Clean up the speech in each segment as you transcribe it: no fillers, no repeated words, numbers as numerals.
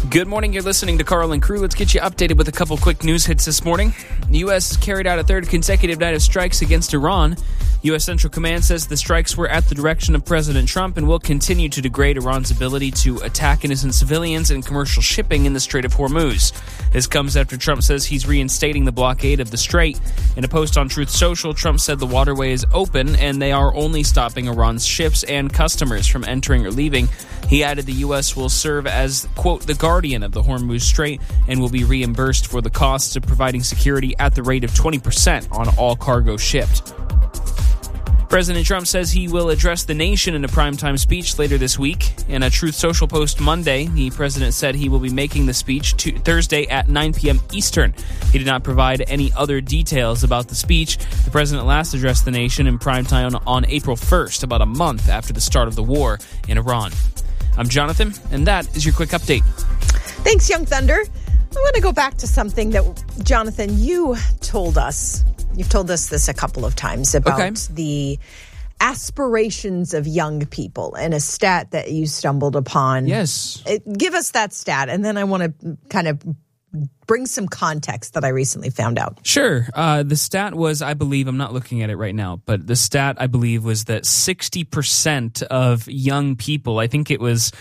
Good morning. You're listening to Carl and Crew. Let's get you updated with a couple quick news hits this morning. The U.S. carried out a third consecutive night of strikes against Iran. U.S. Central Command says the strikes were at the direction of President Trump and will continue to degrade Iran's ability to attack innocent civilians and commercial shipping in the Strait of Hormuz. This comes after Trump says he's reinstating the blockade of the strait. In a post on Truth Social, Trump said the waterway is open and they are only stopping Iran's ships and customers from entering or leaving. He added the U.S. will serve as, quote, the guardian of the Hormuz Strait and will be reimbursed for the costs of providing security at the rate of 20% on all cargo shipped. President Trump says he will address the nation in a primetime speech later this week. In a Truth Social post Monday, the president said he will be making the speech Thursday at 9 p.m. Eastern. He did not provide any other details about the speech. The president last addressed the nation in primetime on April 1st, about a month after the start of the war in Iran. I'm Jonathan, and that is your quick update. Thanks, Young Thunder. I want to go back to something that, Jonathan, you told us. You've told us this a couple of times about the aspirations of young people and a stat that you stumbled upon. Yes. Give us that stat, and then I want to kind of bring some context that I recently found out. Sure. The stat was, I believe, I'm not looking at it right now, but the stat, I believe, was that 60% of young people, I think it was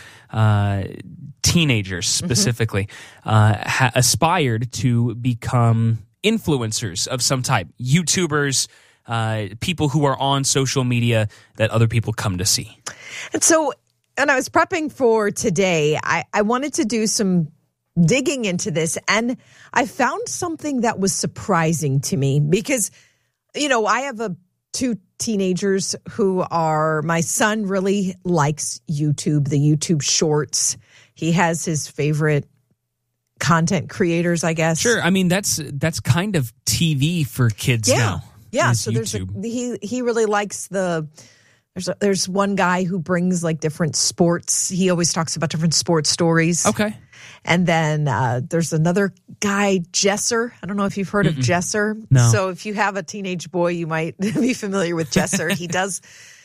teenagers specifically, aspired to become influencers of some type, YouTubers, people who are on social media that other people come to see. And so, and I was prepping for today, I wanted to do some digging into this, and I found something that was surprising to me because, you know, I have two teenagers who are, my son really likes YouTube, the YouTube shorts. He has his favorite content creators, I guess. Sure. I mean, that's kind of TV for kids now. Yeah. So YouTube. He really likes there's one guy who brings like different sports. He always talks about different sports stories. Okay. And then there's another guy, Jesser. I don't know if you've heard of Jesser. No. So if you have a teenage boy, you might be familiar with Jesser. He does,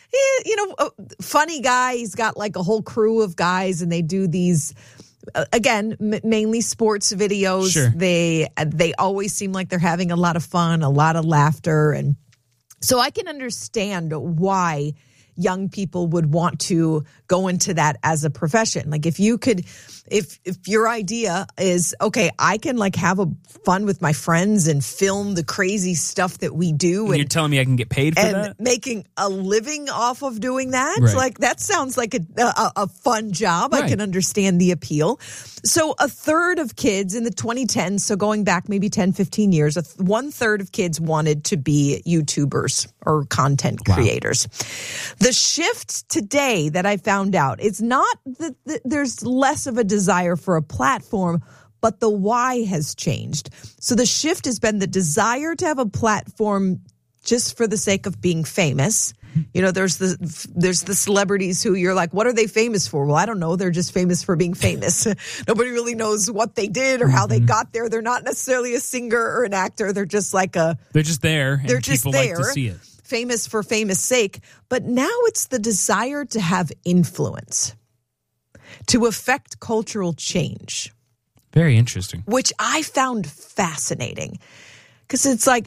funny guy. He's got like a whole crew of guys, and they do these, again, mainly sports videos. Sure. They always seem like they're having a lot of fun, a lot of laughter. And so I can understand why young people would want to go into that as a profession. Like if you could, if your idea is, okay, I can like have a fun with my friends and film the crazy stuff that we do. And you're telling me I can get paid for that? And making a living off of doing that? Right. Like that sounds like a fun job. Right. I can understand the appeal. So a third of kids in the 2010s, so going back maybe 10, 15 years, 1/3 of kids wanted to be YouTubers or content creators. The shift today that I found out is not that there's less of a desire for a platform, but the why has changed. So the shift has been the desire to have a platform just for the sake of being famous. You know, there's the celebrities who you're like, what are they famous for? Well, I don't know. They're just famous for being famous. Nobody really knows what they did or how they got there. They're not necessarily a singer or an actor. They're just like they're just there. And they're just people there. like to see it. Famous for famous sake. But now it's the desire to have influence, to affect cultural change. Very interesting. Which I found fascinating. Because it's like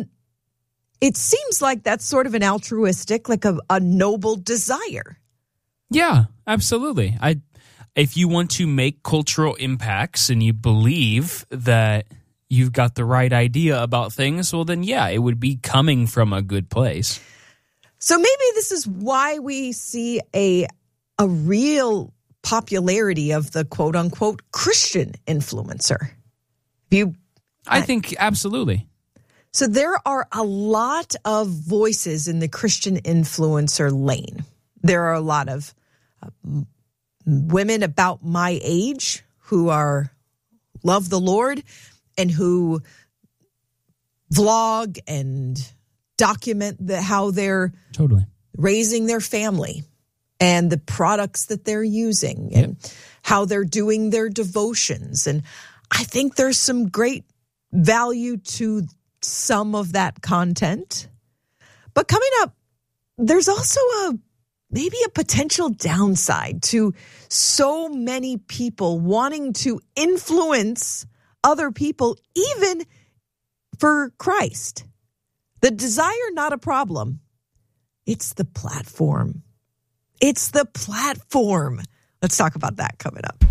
it seems like that's sort of an altruistic, like a noble desire. Yeah, absolutely. If you want to make cultural impacts and you believe that you've got the right idea about things, well then yeah, it would be coming from a good place. So maybe this is why we see a real popularity of the quote unquote Christian influencer. I think absolutely. So there are a lot of voices in the Christian influencer lane. There are a lot of women about my age who love the Lord and who vlog and document how they're raising their family and the products that they're using and how they're doing their devotions. And I think there's some great value to some of that content. But coming up, there's also maybe a potential downside to so many people wanting to influence other people, even for Christ. The desire, not a problem. It's the platform. It's the platform. Let's talk about that coming up.